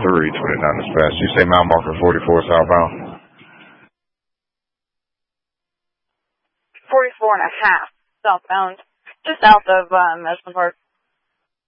dispatch. You say mile marker 44 southbound? 44 and a half southbound, just south of Mesland Park.